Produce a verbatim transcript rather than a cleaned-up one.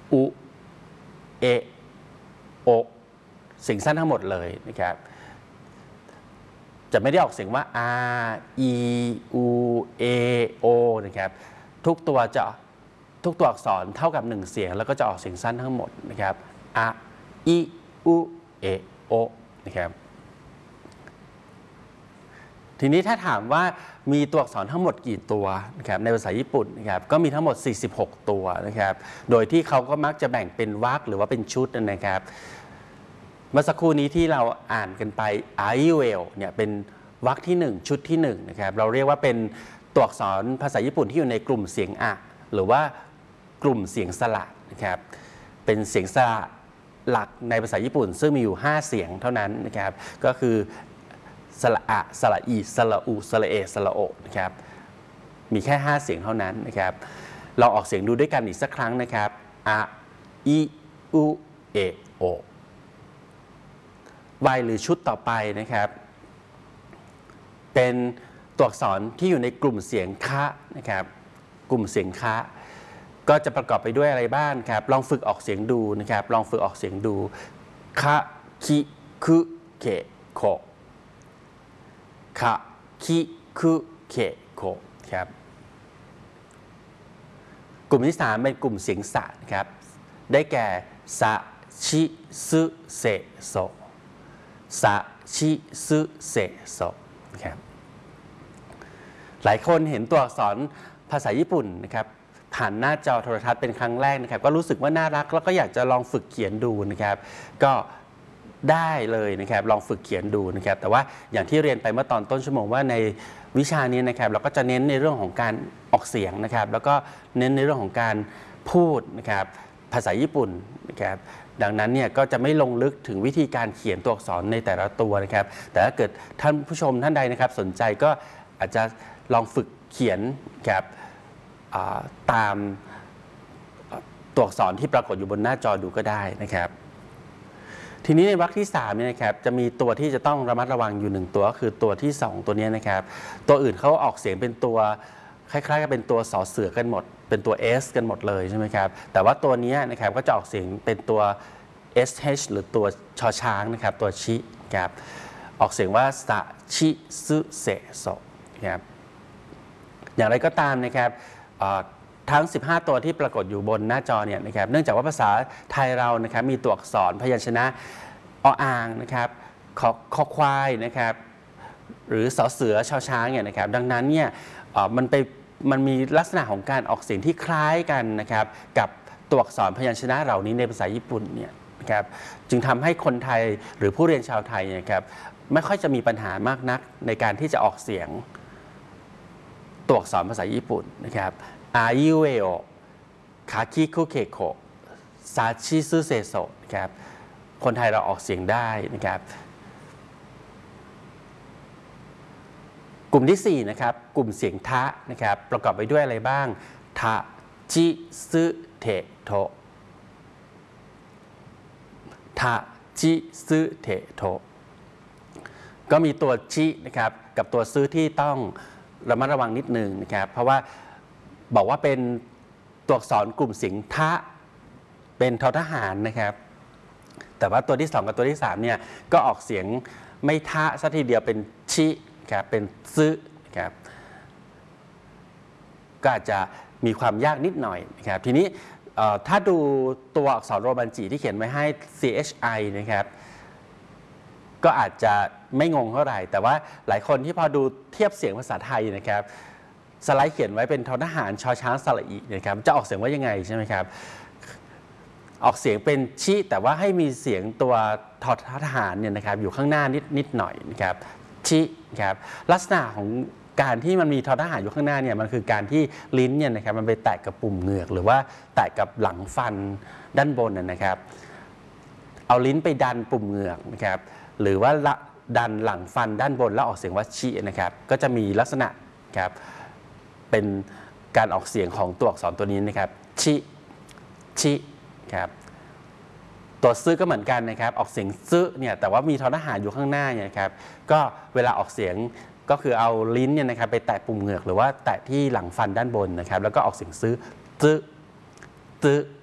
อุเอโอเสียงสั้นทั้งหมดเลยนะครับจะไม่ได้ออกเสียงว่า r e u a o นะครับทุกตัวจะทุกตัวอักษรเท่ากับหนึ่งเสียงแล้วก็จะออกเสียงสั้นทั้งหมดนะครับ r e u a o นะครับทีนี้ถ้าถามว่ามีตัวอักษรทั้งหมดกี่ตัวนะครับในภาษาญี่ปุ่นนะครับก็มีทั้งหมดสี่สิบหกตัวนะครับโดยที่เขาก็มักจะแบ่งเป็นวรรคหรือว่าเป็นชุดนะครับเมื่อสักครู่นี้ที่เราอ่านกันไป a i u e o เนี่ยเป็นวรรคที่หนึ่งชุดที่หนึ่งนะครับเราเรียกว่าเป็นตัวอักษรภาษาญี่ปุ่นที่อยู่ในกลุ่มเสียงอะหรือว่ากลุ่มเสียงสระนะครับเป็นเสียงสระหลักในภาษาญี่ปุ่นซึ่งมีอยู่ห้าเสียงเท่านั้นนะครับก็คือสระอะสระอีสระอูสระเอสระโอนะครับมีแค่ห้าเสียงเท่านั้นนะครับเราออกเสียงดูด้วยกันอีกสักครั้งนะครับอะอีอูเอโอวหรือชุดต่อไปนะครับเป็นตัวอักษรที่อยู่ในกลุ่มเสียงคะนะครับกลุ่มเสียงคะก็จะประกอบไปด้วยอะไรบ้างครับลองฝึกออกเสียงดูนะครับลองฝึกออกเสียงดูคะคิคุเคโคคะคิคุเคโคครับกลุ่มที่สามเป็นกลุ่มเสียงสะนะครับได้แก่สะชิซึเซโซสะชิซึเซโซนะครับหลายคนเห็นตัวอักษรภาษาญี่ปุ่นนะครับผ่านหน้าจอโทรทัศน์เป็นครั้งแรกนะครับก็รู้สึกว่าน่ารักแล้วก็อยากจะลองฝึกเขียนดูนะครับก็ได้เลยนะครับลองฝึกเขียนดูนะครับแต่ว่าอย่างที่เรียนไปเมื่อตอนต้นชั่วโมงว่าในวิชานี้นะครับเราก็จะเน้นในเรื่องของการออกเสียงนะครับแล้วก็เน้นในเรื่องของการพูดนะครับภาษาญี่ปุ่นนะครับดังนั้นเนี่ยก็จะไม่ลงลึกถึงวิธีการเขียนตัวอักษรในแต่ละตัวนะครับแต่ถ้าเกิดท่านผู้ชมท่านใดนะครับสนใจก็อาจจะลองฝึกเขียนครับตามตัวอักษรที่ปรากฏอยู่บนหน้าจอดูก็ได้นะครับทีนี้ในวรรคที่สามเนี่ยนะครับจะมีตัวที่จะต้องระมัดระวังอยู่หนึ่งตัวก็คือตัวที่สองตัวนี้นะครับตัวอื่นเขาออกเสียงเป็นตัวคล้ายๆกับเป็นตัวสอเสือกันหมดเป็นตัว S กันหมดเลยใช่ไหมครับแต่ว่าตัวนี้นะครับก็จะออกเสียงเป็นตัว เอส เอช หรือตัวชอช้างนะครับตัวชิครับออกเสียงว่าสะชิซึเซโซครับอย่างไรก็ตามนะครับทั้งสิบห้าตัวที่ปรากฏอยู่บนหน้าจอเนี่ยนะครับเนื่องจากว่าภาษาไทยเรานะครับมีตัวอักษรพยัญชนะออ่างนะครับคอคอควายนะครับหรือสอเสือชอช้างเนี่ยนะครับดังนั้นเนี่ยมันไปมันมีลักษณะของการออกเสียงที่คล้ายกันนะครับกับตัวอักษรพยัญชนะเหล่านี้ในภาษาญี่ปุ่นเนี่ยนะครับจึงทำให้คนไทยหรือผู้เรียนชาวไทยนะครับไม่ค่อยจะมีปัญหามากนักในการที่จะออกเสียงตัวอักษรภาษาญี่ปุ่นนะครับอายิเอโอคาคิคุเคโคซาชิซึเซโซนะครับคนไทยเราออกเสียงได้นะครับกลุ่มที่สี่นะครับกลุ่มเสียงทะนะครับประกอบไปด้วยอะไรบ้างทะจิซึเทโททะจิซึเทโทก็มีตัวชินะครับกับตัวซึที่ต้องระมัดระวังนิดนึงนะครับเพราะว่าบอกว่าเป็นตัวอักษรกลุ่มเสียงทะเป็นทอทหารนะครับแต่ว่าตัวที่สองกับตัวที่สามเนี่ยก็ออกเสียงไม่ทะซะทีเดียวเป็นชิครับเป็นซึครับก็อาจจะมีความยากนิดหน่อยนะครับทีนี้ถ้าดูตัวอักษรโรมันจิที่เขียนไว้ให้ ซี เอช ไอ นะครับก็อาจจะไม่งงเท่าไหร่แต่ว่าหลายคนที่พอดูเทียบเสียงภาษาไทยนะครับสไลด์เขียนไว้เป็นททหารชอช้างสระอีนะครับจะออกเสียงว่ายังไงใช่ไหมครับออกเสียงเป็นชิแต่ว่าให้มีเสียงตัวททหารเนี่ยนะครับอยู่ข้างหน้านิดนิดหน่อยนะครับชิครับลักษณะของการที่มันมีททหารอยู่ข้างหน้าเนี่ยมันคือการที่ลิ้นเนี่ยนะครับมันไปแตะกับปุ่มเหงือกหรือว่าแตะกับหลังฟันด้านบนนะครับเอาลิ้นไปดันปุ่มเหงือกนะครับหรือว่าดันหลังฟันด้านบนแล้วออกเสียงว่าชินะครับก็จะมีลักษณะครับเป็นการออกเสียงของตัวอักษรตัวนี้นะครับชิชิครับตัวซึก็เหมือนกันนะครับออกเสียงซึเนี่ยแต่ว่ามีทอทหารอยู่ข้างหน้าเนี่ยครับก็เวลาออกเสียงก็คือเอาลิ้นเนี่ยนะครับไปแตะปุ่มเหงือกหรือว่าแตะที่หลังฟันด้านบนนะครับแล้วก็ออกเสียงซึซึซึ